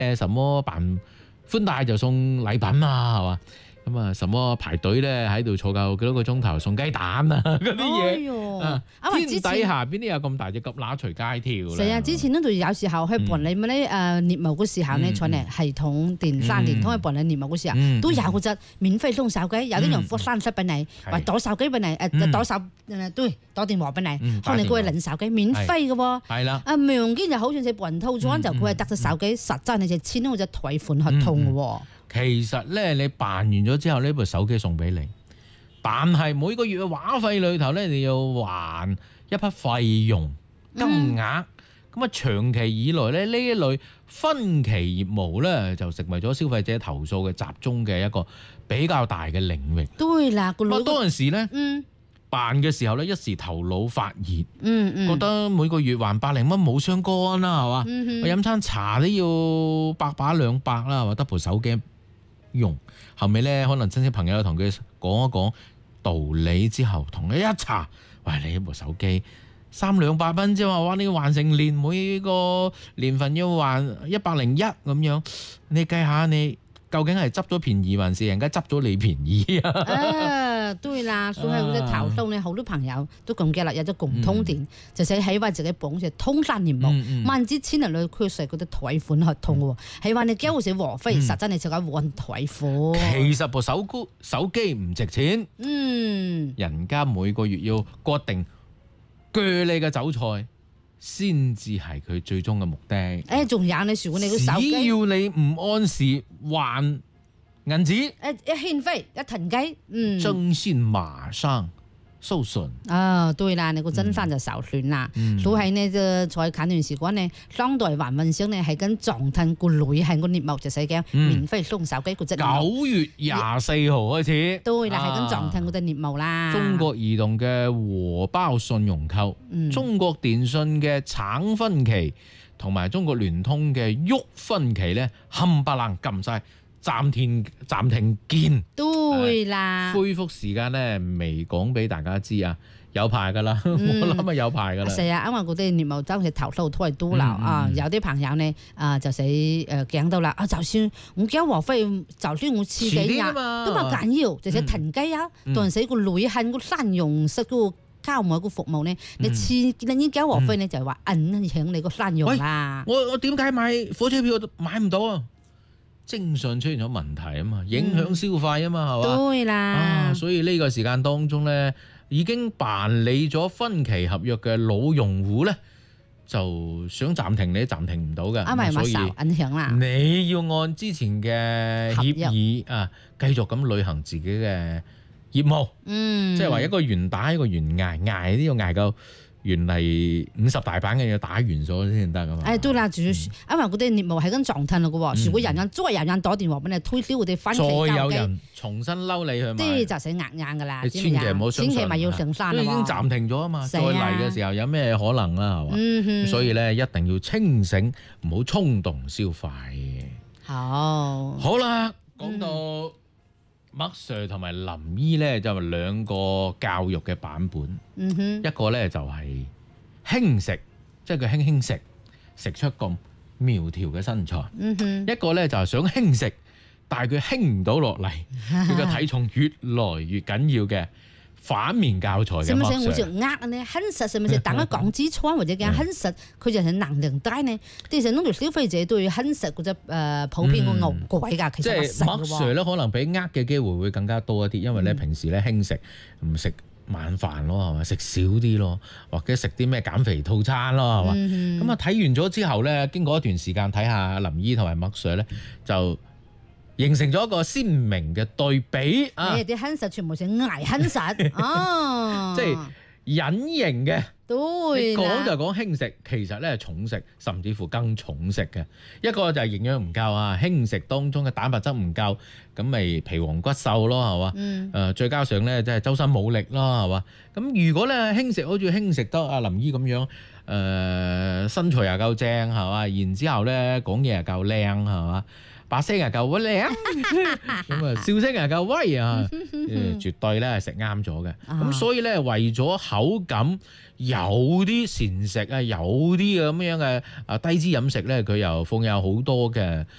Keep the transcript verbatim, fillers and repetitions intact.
誒什麼辦寬帶就送禮品啊，係嘛？咁啊，什麼排隊咧喺度坐夠幾多個鐘頭送雞蛋啊嗰啲嘢啊！天底下邊啲有咁大隻蛤乸隨街跳咧？ 係啊，之前呢度有時候去辦理乜咧誒業務嘅時候咧，坐嚟系統電三連通去辦理業務嘅時候，都有嗰隻免費送手機，有啲人付三十俾你，或攞手機俾你，誒攞手誒對攞電話俾你，可能佢係領手機免費嘅喎。係啦，啊明顯就好似隻辦套裝就佢係得隻手機，實際你就簽嗰隻退款合同嘅喎。 其實咧，你辦完咗之後，呢部手機送俾你，但係每個月嘅話費裏頭咧，你要還一筆費用金額。咁啊、嗯，長期以來咧，呢一類分期業務咧，就成為咗消費者投訴嘅集中嘅一個比較大嘅領域。 對啦，個咁多陣時咧， 嗯， 辦嘅時候咧，一時頭腦發熱， 嗯嗯， 覺得每個月還百零蚊冇相干啦，係嘛？ 嗯嗯、 我飲餐茶都要百把兩百啦，或得部手機用，後尾咧可能親戚朋友同佢講一講道理之後，同佢一查，喂，你呢部手機三兩百蚊啫嘛，哇！你要還成年，每個年份要還一百零一咁樣，你計下你究竟係執咗便宜還是人家執咗你便宜啊？ 啊，對啦，所以嗰啲投訴咧，好多朋友都咁嘅啦，有咗共通點，就寫喺話自己綁住通山業務，萬之千人類缺稅嗰啲退款合同喎，係話你交少和費，實質你就係換退款。 其實部手機手機唔值錢， 嗯， 人家每個月要割定鋸你嘅韭菜，先至係佢最終嘅目的。 誒，仲有你如果你個手機， 只要你唔按時還銀紙， 誒一欠費一停機，嗯， 爭先馬上收信。 啊，對啦，你個真翻就受損啦。 嗯、 所以呢，就在近段時間呢，相對還運商呢係跟狀態個旅行個業務就使嘅免費送手機嗰隻。 九月廿四號開始， 對啦，係跟狀態嗰隻業務啦。 中國移動嘅荷包信用購，嗯、中國電信嘅橙分期，同埋中國聯通嘅旭分期咧，冚唪唥撳晒。暫停暫停鍵， 對啦。 恢復時間咧未講俾大家知啊，有排噶啦，嗯、我諗係有排噶啦。 係啊，因為嗰啲業務真係投訴都係多啦啊，有啲朋友呢啊就死誒驚到啦啊，就算我交和費，就算我遲幾日都冇緊要，就寫停機啊，當時個旅行個山用式嗰個交埋個服務呢，你遲你已交和費呢，就係話銀響你個山用啦。 我我點解買火車票都買唔到啊？徵信出現咗問題啊嘛，影響消費啊嘛，係嘛、嗯？對啦，啊，所以呢個時間當中咧，已經辦理咗分期合約嘅老用戶咧，就想暫停你都暫停唔到嘅， 啊咪咪受影響啦。 你要按之前嘅協議啊，繼續咁履行自己嘅業務，嗯，即係話一個圓打一個圓捱，捱都要捱夠。原嚟五十大板嘅要打完咗先得噶嘛？誒，對啦，主要因為嗰啲業務係跟狀態咯嘅喎，如果人人再有人打電話俾你推銷嗰啲分期交機，再有人重新嬲你去買，啲就死硬硬噶啦，千祈唔好相信，千祈咪要上山咯。已經暫停咗啊嘛，再嚟嘅時候有咩可能啦？係嘛？嗯、所以咧一定要清醒，唔好衝動消費。好，好啦，講到。嗯麥 Sir 同埋林姨咧就係兩個教育嘅版本，嗯、哼一個咧就係輕食，即係佢輕輕食，食出咁苗條嘅身材；嗯、哼一個咧就係想輕食，但係佢輕唔到落嚟，佢嘅體重越來越緊要嘅。反面教材嘅，使唔使好似呃呢？輕食使唔使等一港之窗或者講輕食，佢就係能量低呢？其實呢條消費者對輕食嗰隻誒普遍個牛貴㗎，其實係食嘅喎。麥 Sir 咧可能比呃嘅機會會更加多一啲，因為咧平時咧輕食唔食晚飯咯，係嘛，食少啲咯，或者食啲咩減肥套餐咯，係嘛。咁啊睇完咗之後咧，經過一段時間睇下林姨同埋麥 Sir 咧就。形成咗一個鮮明嘅對比啊！啲輕食全部係捱輕食哦，即係隱形嘅。對，講就講輕食，其實咧係重食，甚至乎更重食嘅。一個就係營養唔夠啊，輕食當中嘅蛋白質唔夠，咁咪皮黃骨瘦咯，係嘛？嗯。誒，再加上咧，即係周身冇力咯，係嘛？咁如果咧輕食好似輕食得阿林姨咁樣，誒身材又夠正係嘛？然之後咧講嘢又夠靚係嘛？把聲又夠靚，咁啊笑聲又夠威啊！誒，絕對咧係食啱咗嘅。咁所以咧為咗口感有啲膳食啊，有啲咁樣嘅啊低脂飲食咧，佢又放有好多嘅